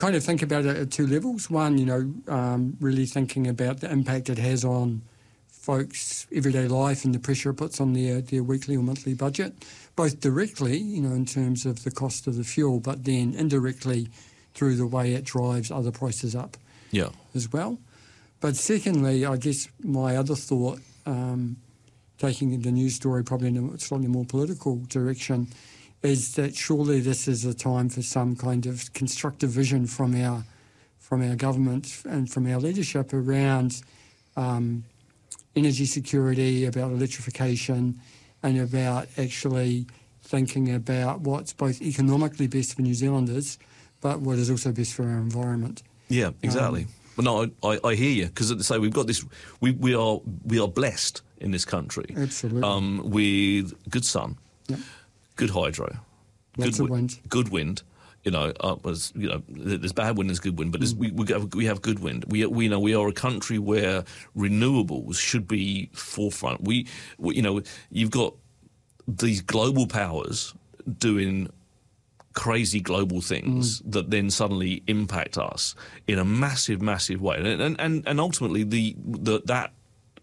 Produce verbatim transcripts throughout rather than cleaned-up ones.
kind of think about it at two levels. One, you know, um, really thinking about the impact it has on folks' everyday life and the pressure it puts on their, their weekly or monthly budget, both directly, you know, in terms of the cost of the fuel, but then indirectly through the way it drives other prices up yeah. as well. But secondly, I guess my other thought, um, taking the news story probably in a slightly more political direction, is that surely this is a time for some kind of constructive vision from our from our government and from our leadership around um, energy security, about electrification, and about actually thinking about what's both economically best for New Zealanders, but what is also best for our environment. Yeah, exactly. Um, well, no, I, I hear you, because as I say, we've got this. We we are we are blessed in this country. Absolutely. Um, with good sun, yep. good hydro, Lots good of wind, good wind. You know, uh, was you know, there's bad wind, there's good wind, but mm. we we have, we have good wind. We we know we are a country where renewables should be forefront. We, we you know, you've got these global powers doing crazy global things mm. that then suddenly impact us in a massive, massive way, and and and ultimately the, the that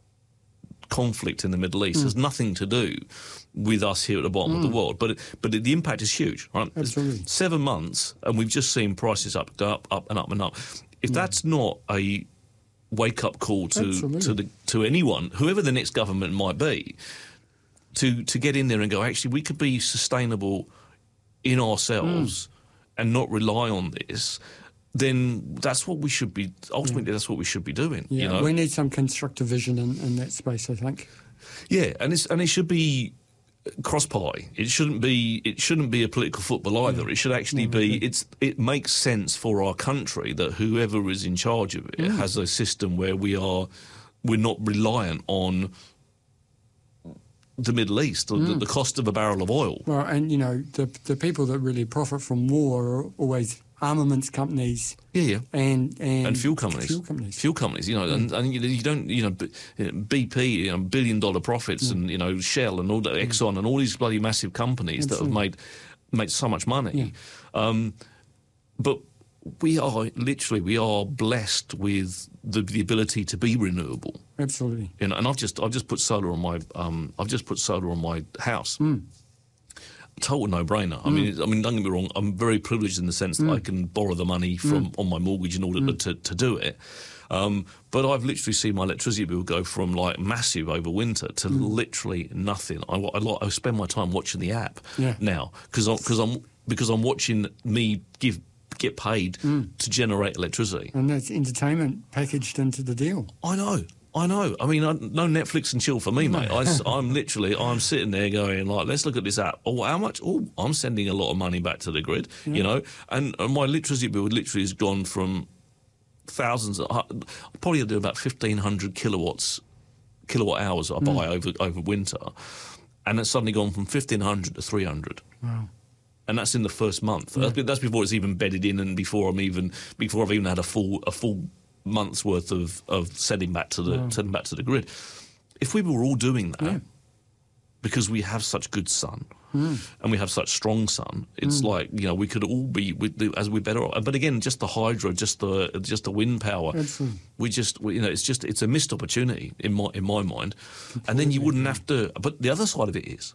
conflict in the Middle East mm. has nothing to do with us here at the bottom mm. of the world, but but the impact is huge. Right? Absolutely. It's seven months, and we've just seen prices up, go up, up, and up and up. If mm. that's not a wake-up call to Absolutely. to the, to anyone, whoever the next government might be, to to get in there and go, actually, we could be sustainable in ourselves mm. and not rely on this, then that's what we should be, ultimately yeah. that's what we should be doing. Yeah, you know? We need some constructive vision in, in that space, I think. Yeah, and it's and it should be cross-party. It shouldn't be it shouldn't be a political football either. Yeah. It should actually no, be, it's it makes sense for our country that whoever is in charge of it mm. has a system where we are, we're not reliant on the Middle East, or mm. the, the cost of a barrel of oil. Well, and, you know, the the people that really profit from war are always armaments companies. Yeah, yeah. And, and, and fuel companies. Fuel companies. Fuel companies, you know, mm. and, and you, you don't, you know, B P, you know, billion dollar profits mm. and, you know, Shell and all the Exxon mm. and all these bloody massive companies Absolutely. that have made made so much money. Yeah. Um, but we are, literally, we are blessed with the, the ability to be renewable. Absolutely. You know, and I've just I've just put solar on my um I've just put solar on my house. Mm. Total no-brainer. I mm. mean, I mean, don't get me wrong. I'm very privileged in the sense that mm. I can borrow the money from mm. on my mortgage in order mm. to, to do it. Um, but I've literally seen my electricity bill go from like massive over winter to mm. literally nothing. I, I, I spend my time watching the app yeah. now because I'm because I'm because I'm watching me give. get paid mm. to generate electricity. And that's entertainment packaged into the deal. I know, I know. I mean, I, no Netflix and chill for me, mate. I, I'm literally, I'm sitting there going like, let's look at this app. Oh, how much? Oh, I'm sending a lot of money back to the grid, yeah. you know. And, and my electricity bill literally has gone from thousands, of, I'll probably do about fifteen hundred kilowatts, kilowatt hours I buy mm. over over winter. And it's suddenly gone from fifteen hundred to three hundred. Wow. And that's in the first month. Yeah. That's, that's before it's even bedded in, and before I'm even before I've even had a full a full month's worth of, of sending back to the wow. sending back to the grid. If we were all doing that, yeah. because we have such good sun mm. and we have such strong sun, it's mm. like, you know, we could all be as we better. But again, just the hydro, just the just the wind power. Absolutely. We just we, you know, it's just it's a missed opportunity in my in my mind. Completely. And then you wouldn't have to. But the other side of it is,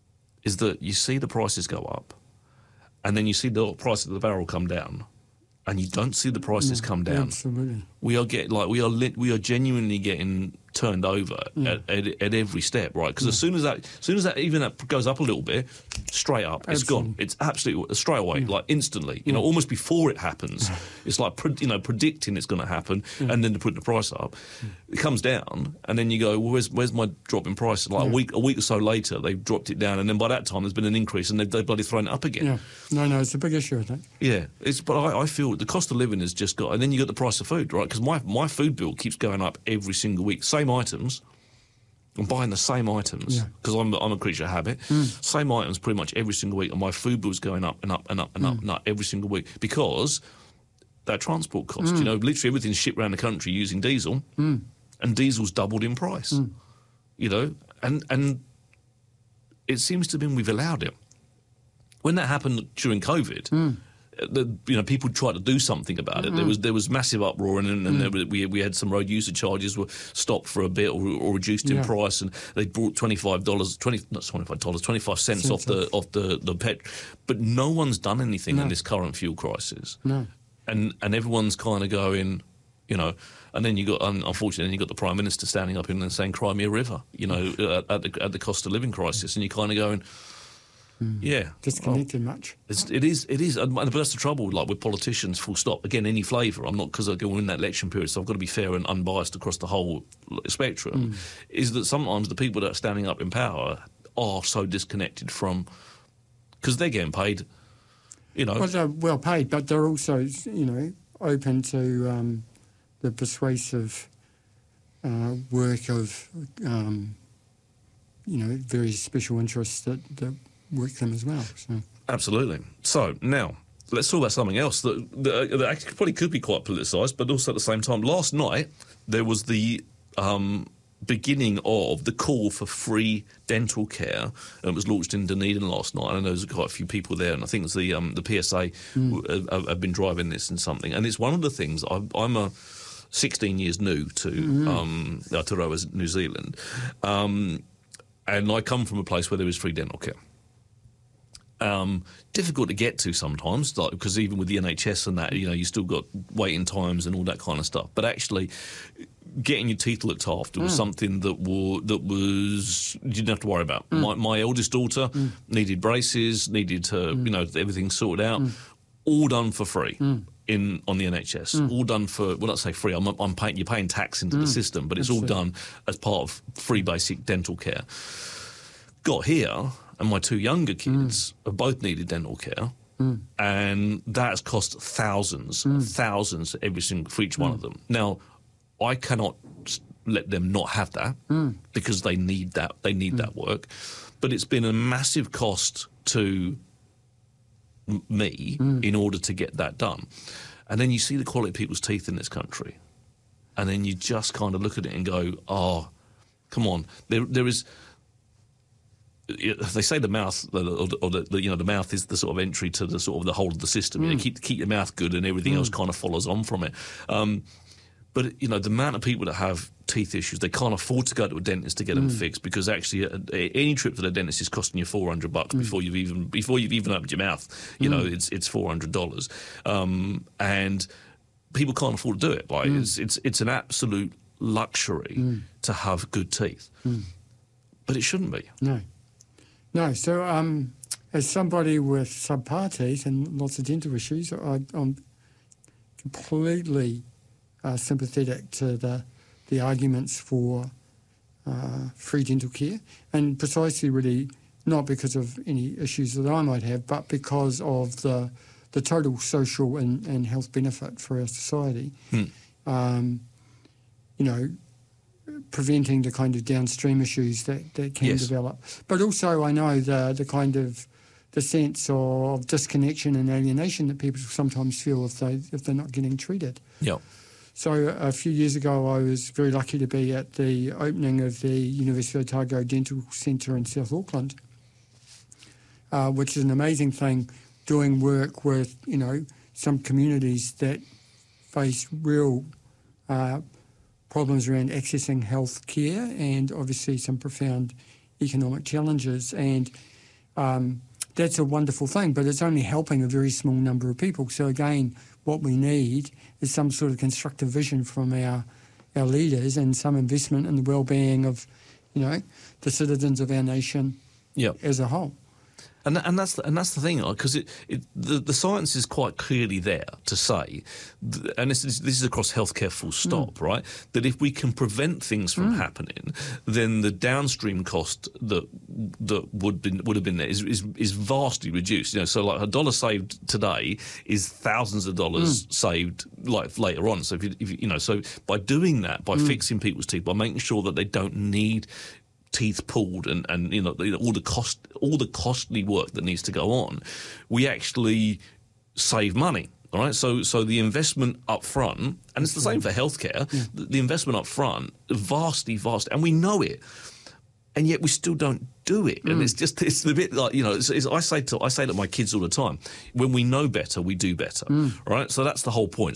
is that you see the prices go up. And then you see the price of the barrel come down, and you don't see the prices no, come down. Absolutely, we are get like we are lit, we are genuinely getting turned over yeah. at, at, at every step, right? Because yeah. as soon as that, as soon as that even that goes up a little bit, straight up, absolutely. it's gone. It's absolutely straight away, yeah. like instantly. You know, yeah. almost before it happens. It's like you know predicting it's going to happen, yeah. and then to put the price up, yeah. it comes down, and then you go, well, where's where's my drop in price? Like yeah. a week a week or so later, they've dropped it down, and then by that time there's been an increase, and they've, they've bloody thrown it up again. Yeah, no, no, it's a big issue, I think. Yeah, it's but I, I feel the cost of living has just got, and then you got the price of food, right? Because my my food bill keeps going up every single week. Same items. I'm buying the same items because yeah. I'm, I'm a creature of habit. Mm. Same items pretty much every single week, and my food bill's going up and up and up and mm. up and up every single week because that transport cost. Mm. You know, literally everything's shipped around the country using diesel, mm. and diesel's doubled in price. Mm. You know, and and it seems to have been we've allowed it. When that happened during COVID, mm. the, you know, people tried to do something about it. Mm-hmm. There was there was massive uproar, and, and mm. there, we we had some road user charges were stopped for a bit or, or reduced in yeah. price, and they brought twenty five dollars, twenty not twenty five dollars, twenty five cents Sense off the off. off the the pet. But no one's done anything no. in this current fuel crisis. No, and and everyone's kind of going, you know. And then you got, unfortunately, then you got the Prime Minister standing up in and saying, "Cry me a river," you know, at, at the at the cost of living crisis, and you're kind of going. Mm. Yeah, disconnected well, much. It's, it is, it is, but that's the trouble. Like with politicians, full stop. Again, any flavour. I'm not because I go in that election period, so I've got to be fair and unbiased across the whole spectrum. Mm. Is that sometimes the people that are standing up in power are so disconnected from because they're getting paid. You know, well, they're well paid, but they're also, you know, open to um, the persuasive uh, work of, um, you know, various special interests that. that work them as well. So. Absolutely. So now let's talk about something else that, that, that actually probably could be quite politicised, but also at the same time. Last night there was the um, beginning of the call for free dental care. It was launched in Dunedin last night. I know there's quite a few people there, and I think it's the um, the P S A mm. have, have been driving this and something. And it's one of the things I've, I'm a sixteen years new to mm. um, Aotearoa, New Zealand, um, and I come from a place where there is free dental care. Um, difficult to get to sometimes, like because even with the N H S and that, you know, you still got waiting times and all that kind of stuff. But actually, getting your teeth looked after was mm. something that were that was you didn't have to worry about. Mm. My, my eldest daughter mm. needed braces, needed her, mm. you know, everything sorted out, mm. all done for free. Mm. In on the N H S, mm. all done for well, not say free. I'm, I'm paying you're paying tax into mm. the system, but it's Absolutely. all done as part of free basic dental care. Got here. And my two younger kids mm. have both needed dental care, mm. and that's cost thousands, mm. thousands every single for each mm. one of them. Now, I cannot let them not have that mm. because they need that. They need mm. that work, but it's been a massive cost to m- me mm. in order to get that done. And then you see the quality of people's teeth in this country, and then you just kind of look at it and go, "Oh, come on, there, there is." They say the mouth, or the, or the, you know, the mouth is the sort of entry to the sort of the whole of the system. Mm. You know, keep keep your mouth good, and everything mm. else kind of follows on from it. Um, but you know, the amount of people that have teeth issues, they can't afford to go to a dentist to get them mm. fixed because actually, a, a, any trip to the dentist is costing you four hundred bucks mm. before you've even before you've even opened your mouth. You mm. know, it's it's four hundred dollars, um, and people can't afford to do it. Like mm. it's it's it's an absolute luxury mm. to have good teeth, mm. but it shouldn't be. No. No, so um, as somebody with subpar teeth and lots of dental issues, I, I'm completely uh, sympathetic to the the arguments for uh, free dental care, and precisely really not because of any issues that I might have, but because of the the total social and, and health benefit for our society. Hmm. Um, you know, preventing the kind of downstream issues that, that can yes. develop. But also I know the the kind of the sense of disconnection and alienation that people sometimes feel if, they, if they're not getting treated. Yeah. So a few years ago I was very lucky to be at the opening of the University of Otago Dental Centre in South Auckland, uh, which is an amazing thing, doing work with, you know, some communities that face real uh, problems around accessing health care and obviously some profound economic challenges. And um, that's a wonderful thing, but it's only helping a very small number of people. So again, what we need is some sort of constructive vision from our our leaders and some investment in the well-being of, you know, the citizens of our nation yep. as a whole. And and that's the, and that's the thing, because it, it the, the science is quite clearly there to say, and this is, this is across healthcare full stop, mm. right? That if we can prevent things from mm. happening, then the downstream cost that that would been would have been there is, is is vastly reduced. You know, so like a dollar saved today is thousands of dollars mm. saved like later on. So if you, if you you know, so by doing that, by mm. fixing people's teeth, by making sure that they don't need teeth pulled and, and you know all the cost all the costly work that needs to go on, we actually save money. All right, so so the investment up front, and it's the same for healthcare. Yeah. The, the investment up front, vastly vast, and we know it, and yet we still don't do it. And it's just it's a bit like, you know, it's, it's, I say to I say to my kids all the time, when we know better, we do better. Right? So that's the whole point.